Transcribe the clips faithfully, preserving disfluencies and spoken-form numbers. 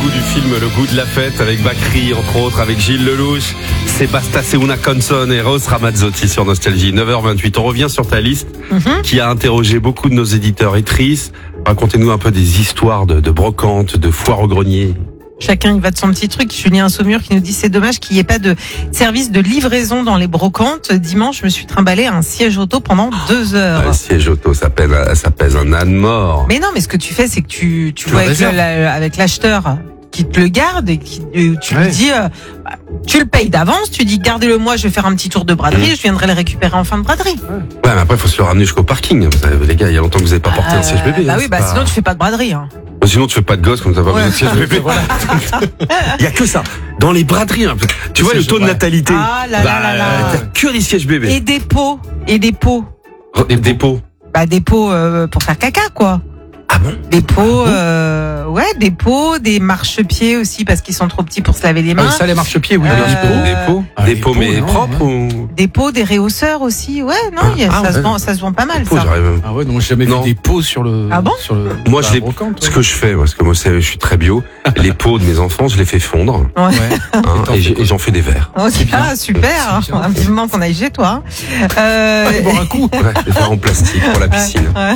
goût du film Le goût de la fête avec Bakri, entre autres, avec Gilles Lelouch, Sébastien Seuna Conson et Rose Ramazzotti sur Nostalgie. neuf heures vingt-huit. On revient sur ta liste mm-hmm. qui a interrogé beaucoup de nos éditeurs et éditrices. Racontez-nous un peu des histoires de, de brocantes, de foires au grenier. Chacun il va de son petit truc. Julien Saumur qui nous dit c'est dommage qu'il n'y ait pas de service de livraison dans les brocantes. Dimanche, je me suis trimballé à un siège auto pendant deux heures. Un siège auto, ça pèse, ça pèse un âne mort. Mais non, mais ce que tu fais, c'est que tu, tu, tu vois avec, le, la, avec l'acheteur qui te le garde et qui, tu ouais. lui dis, euh, bah, tu le payes d'avance, tu dis gardez-le moi, je vais faire un petit tour de braderie, mmh. je viendrai le récupérer en fin de braderie. Ouais, mais après il faut se le ramener jusqu'au parking. Les gars, il y a longtemps que vous n'avez pas porté euh, un siège bébé. Bah hein, oui, bah pas... sinon tu fais pas de braderie. Hein. Sinon tu fais pas de gosse comme t'as pas ouais. besoin de siège bébé. Voilà. Il y a que ça. Dans les braderies, hein. tu vois le taux de natalité. Ah là bah, là là là. T'as que des sièges bébés. Et des pots. Et des pots. Des, des pots. Bah des pots euh, pour faire caca quoi. Ah bon? Des pots, ah bon euh, ouais, des pots, des marchepieds aussi parce qu'ils sont trop petits pour se laver les mains. Ah, ça, les marchepieds, oui. Euh, des pots, des pots, ah, des pots, mais non, propres ouais. ou des pots, des réhausseurs aussi, ouais, non, ah, y a, ah, ça, ouais. se vend, ça se vend pas mal, pots, ça. Ah ouais, non, j'ai jamais non. vu des pots sur le. Ah bon? Sur le, moi, je les. Brocante, ce ouais. que je fais, parce que moi, je suis très bio. Les pots de mes enfants, je les fais fondre. Ouais. Hein, et, et j'en fais des verres. Oh, c'est ah, super. Un vivement qu'on aille chez toi. Euh... Boire un coup. Ouais, des verres en plastique pour la piscine. Ouais.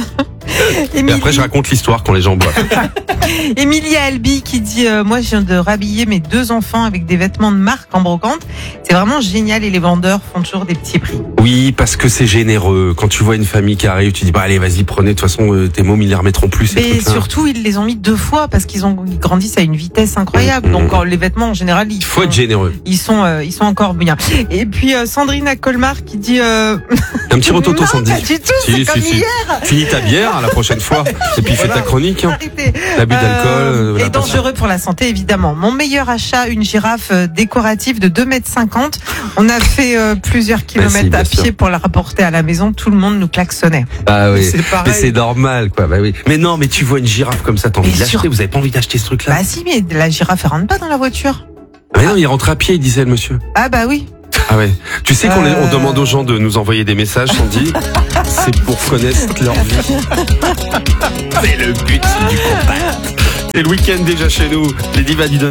Et après je raconte l'histoire quand les gens boivent. Emilia Albi qui dit euh, moi je viens de rhabiller mes deux enfants avec des vêtements de marque en brocante. C'est vraiment génial et les vendeurs font toujours des petits prix. Oui, parce que c'est généreux. Quand tu vois une famille qui arrive, tu dis bah allez vas-y prenez, de toute façon euh, tes mômes ils les remettront plus. Mais surtout ils les ont mis deux fois parce qu'ils ont ils grandissent à une vitesse incroyable. Mmh. Donc les vêtements en général ils il faut sont, être généreux. Ils sont euh, ils sont encore bien. Et puis euh, Sandrine à Colmar qui dit euh... un petit rototo Sandy. Pas du tout, si, c'est si, comme si. hier. Finis ta bière la prochaine fois et puis voilà. Fais ta chronique. Hein. L'abus d'alcool. Euh, et dangereux pour la santé évidemment. Mon meilleur achat, une girafe décorative de deux mètres cinquante. On a fait euh, plusieurs kilomètres bah, si, à pied sûr. Pour la rapporter à la maison. Tout le monde nous klaxonnait. Ah oui. C'est pareil. Mais c'est normal quoi. Bah oui. Mais non, mais tu vois une girafe comme ça, t'as envie de l'acheter. Sur... Vous avez pas envie d'acheter ce truc-là? Bah si, mais la girafe elle rentre pas dans la voiture. Mais ah. non, il rentre à pied, il disait le monsieur. Ah bah oui. Ah ouais. Tu sais qu'on euh... on demande aux gens de nous envoyer des messages, Sandy. C'est pour connaître leur vie. C'est le but du combat. C'est le week-end déjà chez nous. Les divas du